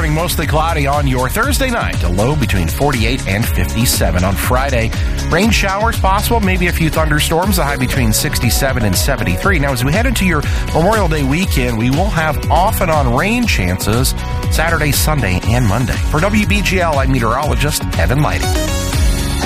turning mostly cloudy on your Thursday night. A low between 48 and 57 on Friday. Rain showers possible, maybe a few thunderstorms, a high between 67 and 73. Now, as we head into your Memorial Day weekend, we will have off and on rain chances Saturday, Sunday, and Monday. For WBGL, I'm meteorologist Evan Lighty.